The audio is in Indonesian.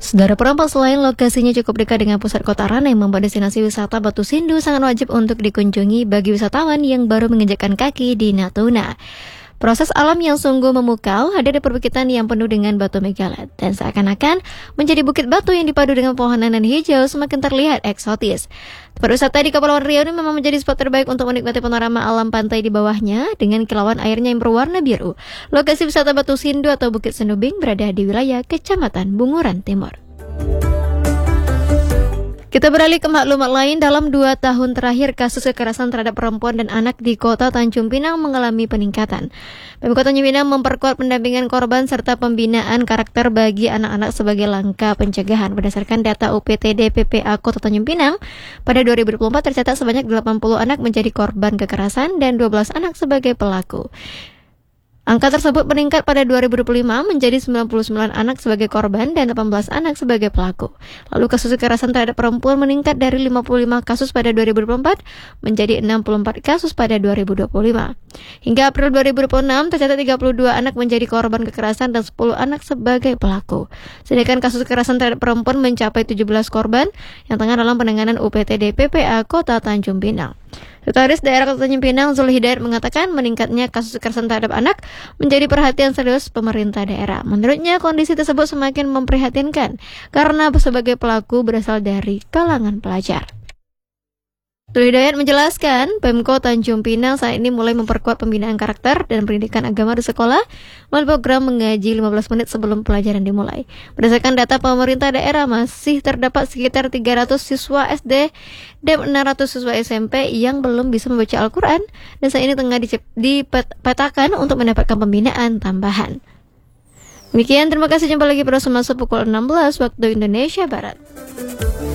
Saudara perempuan, selain lokasinya cukup dekat dengan pusat kota Ranai, membuat destinasi wisata Batu Sindu sangat wajib untuk dikunjungi bagi wisatawan yang baru menginjakkan kaki di Natuna. Proses alam yang sungguh memukau hadir di perbukitan yang penuh dengan batu megalit, dan seakan-akan menjadi bukit batu yang dipadu dengan pohonan dan hijau semakin terlihat eksotis. Tempat wisata di Kepulauan Riau ini memang menjadi spot terbaik untuk menikmati panorama alam pantai di bawahnya dengan kilauan airnya yang berwarna biru. Lokasi wisata Batu Sindu atau Bukit Sendubing berada di wilayah Kecamatan Bunguran Timur. Kita beralih ke maklumat lain. Dalam 2 tahun terakhir, kasus kekerasan terhadap perempuan dan anak di kota Tanjung Pinang mengalami peningkatan. Pemkot Tanjung Pinang memperkuat pendampingan korban serta pembinaan karakter bagi anak-anak sebagai langkah pencegahan. Berdasarkan data UPTD PPA Kota Tanjung Pinang, pada 2024 tercatat sebanyak 80 anak menjadi korban kekerasan dan 12 anak sebagai pelaku. Angka tersebut meningkat pada 2025 menjadi 99 anak sebagai korban dan 18 anak sebagai pelaku. Lalu kasus kekerasan terhadap perempuan meningkat dari 55 kasus pada 2024 menjadi 64 kasus pada 2025. Hingga April 2026 tercatat 32 anak menjadi korban kekerasan dan 10 anak sebagai pelaku. Sedangkan kasus kekerasan terhadap perempuan mencapai 17 korban yang tengah dalam penanganan UPTD PPA Kota Tanjung Pinang. Sekretaris Daerah Kota Tanjung Pinang Zulhidayat mengatakan meningkatnya kasus kekerasan terhadap anak menjadi perhatian serius pemerintah daerah. Menurutnya kondisi tersebut semakin memprihatinkan karena sebagai pelaku berasal dari kalangan pelajar. Zulhidayat menjelaskan, Pemkot Tanjung Pinang saat ini mulai memperkuat pembinaan karakter dan pendidikan agama di sekolah melalui program mengaji 15 menit sebelum pelajaran dimulai. Berdasarkan data pemerintah daerah, masih terdapat sekitar 300 siswa SD dan 600 siswa SMP yang belum bisa membaca Al-Quran dan saat ini tengah dipetakan untuk mendapatkan pembinaan tambahan. Demikian, terima kasih, jumpa lagi pada semasa pukul 16 waktu Indonesia Barat.